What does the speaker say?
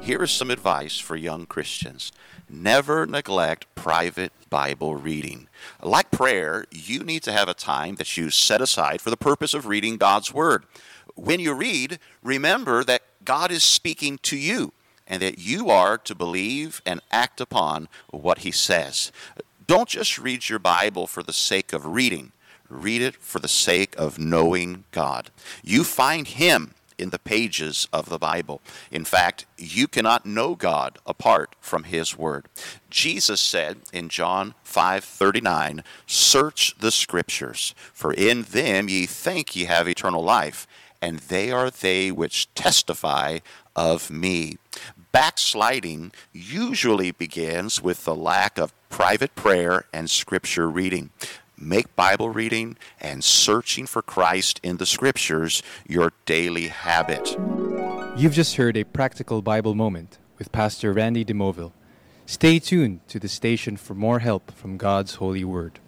Here is some advice for young Christians. Never neglect private Bible reading. Like prayer, you need to have a time that you set aside for the purpose of reading God's Word. When you read, remember that God is speaking to you and that you are to believe and act upon what He says. Don't just read your Bible for the sake of reading. Read it for the sake of knowing God. You find Him in the pages of the Bible. In fact, you cannot know God apart from His Word. Jesus said in John 5:39, "Search the Scriptures, for in them ye think ye have eternal life, and they are they which testify of me." Backsliding usually begins with the lack of private prayer and Scripture reading. Make Bible reading and searching for Christ in the Scriptures your daily habit. You've just heard a practical Bible moment with Pastor Randy DeMoville. Stay tuned to the station for more help from God's holy word.